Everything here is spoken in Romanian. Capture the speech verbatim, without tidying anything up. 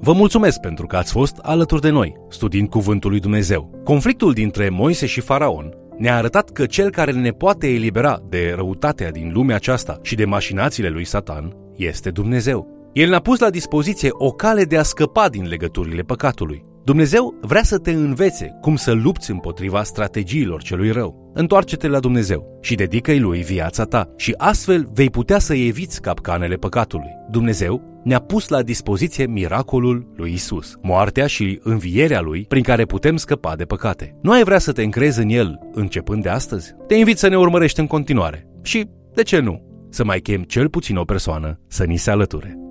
Vă mulțumesc pentru că ați fost alături de noi, studiind Cuvântul lui Dumnezeu. Conflictul dintre Moise și Faraon ne-a arătat că cel care ne poate elibera de răutatea din lumea aceasta și de mașinațiile lui Satan este Dumnezeu. El ne-a pus la dispoziție o cale de a scăpa din legăturile păcatului. Dumnezeu vrea să te învețe cum să lupți împotriva strategiilor celui rău. Întoarce-te la Dumnezeu și dedică-i lui viața ta și astfel vei putea să eviți capcanele păcatului. Dumnezeu ne-a pus la dispoziție miracolul lui Isus, moartea și învierea lui prin care putem scăpa de păcate. Nu ai vrea să te încrezi în el începând de astăzi? Te invit să ne urmărești în continuare și, de ce nu, să mai chem cel puțin o persoană să ni se alăture.